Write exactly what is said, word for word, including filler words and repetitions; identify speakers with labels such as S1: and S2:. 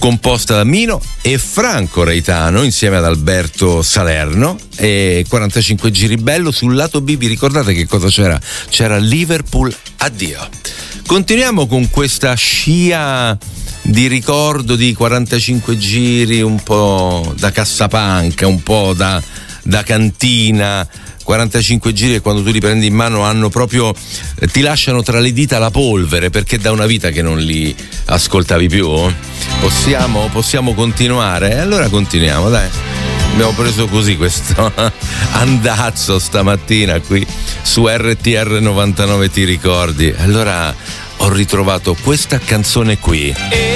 S1: composta da Mino e Franco Reitano insieme ad Alberto Salerno, e quarantacinque giri bello. Sul lato B vi ricordate che cosa c'era? C'era Liverpool addio. Continuiamo con questa scia di ricordo di quarantacinque giri, un po' da cassapanca, un po' da, da cantina. quarantacinque giri, e quando tu li prendi in mano hanno proprio, ti lasciano tra le dita la polvere, perché da una vita che non li ascoltavi più. Possiamo, possiamo continuare? Allora continuiamo, dai. Abbiamo preso così questo andazzo stamattina qui su R T R novantanove, ti ricordi? Allora ho ritrovato questa canzone qui.